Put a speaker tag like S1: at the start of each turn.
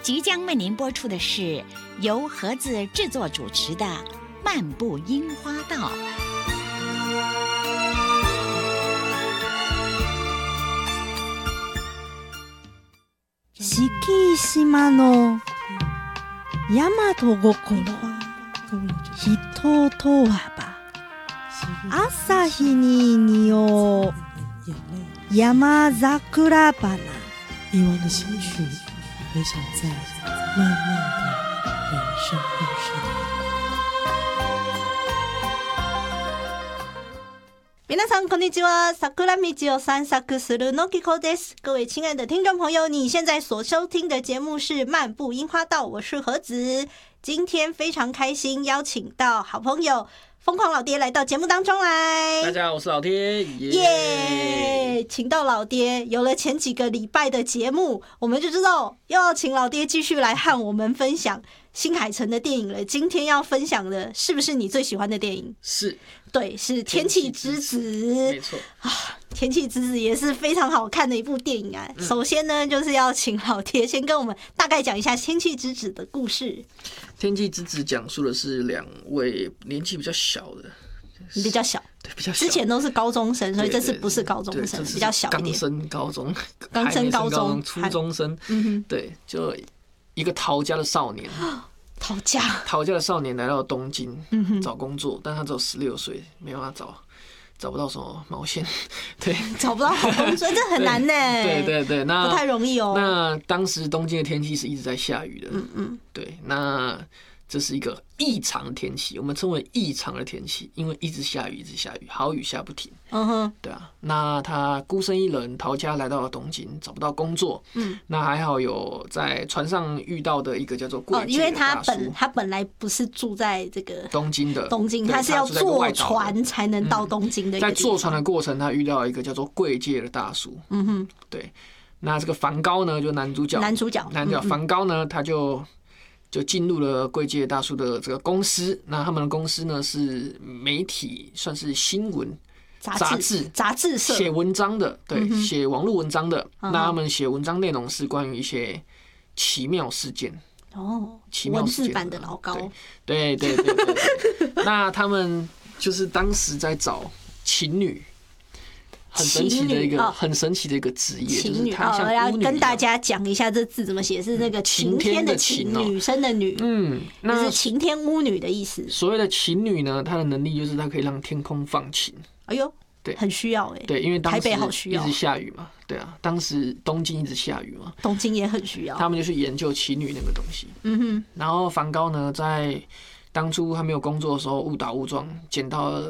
S1: 即将为您播出的是由盒子制作主持的《漫步樱花道》。
S2: 四季島の大和心人とはば朝日に匂う山桜花。
S3: 遗忘的心曲回响在漫漫的人生路上。
S4: 皆さんこんにちは。桜道を散策するのきこです。各位亲爱的听众朋友，你现在所收听的节目是《漫步樱花道》，我是盒子。今天非常开心，邀请到好朋友疯狂老爹来到节目当中来。
S5: 大家好，我是老爹，
S4: 耶！请到老爹，有了前几个礼拜的节目，我们就知道又要请老爹继续来和我们分享新海诚的电影了。今天要分享的是不是你最喜欢的电影？
S5: 是，
S4: 对，是《天气之子》。
S5: 没错
S4: 啊，《天气之子》也是非常好看的一部电影啊。首先呢，就是要请老爹先跟我们大概讲一下《天气之子》的故事。《
S5: 天气之子》讲述的是两位年纪比较小的，
S4: 比较小，
S5: 对，比较小，
S4: 之前都是高中生，所以这次不是高中生，比较小一点。
S5: 刚升高中，
S4: 刚升高中，
S5: 初中生，对，就一个逃家的少年。逃家的少年来到东京找工作，但他只有16岁，没办法找不到什么毛线，对，
S4: 找不到好工作，这很难呢。
S5: 对，那
S4: 不太容易哦。
S5: 那当时东京的天气是一直在下雨的，对，那这是一个异常的天气，我们称为异常的天气，因为一直下雨，好雨下不停。对啊。那他孤身一人逃家来到了东京，找不到工作。那还好有在船上遇到的一个叫做贵介的大叔。因为
S4: 他本来不是住在这个东京，他是要坐船才能到东京的一个地方。
S5: 在坐船的过程，他遇到一个叫做贵介的大叔。对。那这个梵高呢，就男主角梵高呢，他就进入了贵介大叔的这个公司。那他们的公司呢是媒体，算是新闻杂志社，写文章的，对，写网络文章的。那他们写文章内容是关于一些奇妙事件。
S4: 文字版的老高。
S5: 对。那他们就是当时在找情侣。很神奇的一个职业，
S4: 情侣。我要跟大家讲一下这字怎么写，是那个晴天的晴，女生的女。那是晴天巫女的意思。
S5: 所谓的晴女呢，她的能力就是她可以让天空放晴。
S4: 哎呦，对，很需要哎。
S5: 对，因为当时
S4: 台北好需要，
S5: 一直下雨嘛。对啊，当时东京一直下雨嘛。
S4: 东京也很需要。
S5: 他们就去研究晴女那个东西。然后梵高呢，在当初还没有工作的时候误打误撞捡到了